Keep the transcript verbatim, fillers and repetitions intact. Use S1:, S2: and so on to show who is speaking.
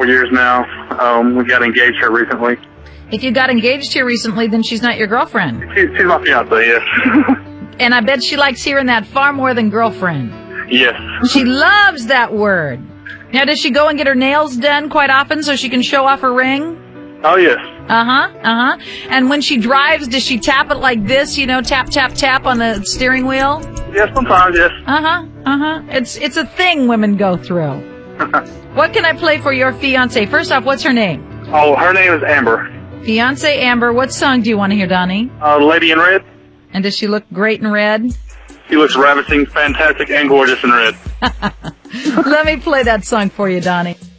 S1: four years now. Um, we got engaged here recently.
S2: If you got engaged here recently, then she's not your girlfriend.
S1: She, she's my fiance, yes.
S2: And I bet she likes hearing that far more than girlfriend.
S1: Yes.
S2: She loves that word. Now, does she go and get her nails done quite often so she can show off her ring?
S1: Oh, yes.
S2: Uh-huh, uh-huh. And when she drives, does she tap it like this, you know, tap, tap, tap on the steering wheel?
S1: Yes, sometimes, yes.
S2: Uh-huh, uh-huh. It's it's a thing women go through. What can I play for your fiancée? First off, what's her name?
S1: Oh, her name is Amber.
S2: Fiancée Amber, what song do you want to hear, Donnie?
S1: Uh, Lady in Red.
S2: And does she look great in red?
S1: She looks ravishing, fantastic, and gorgeous in red.
S2: Let me play that song for you, Donnie.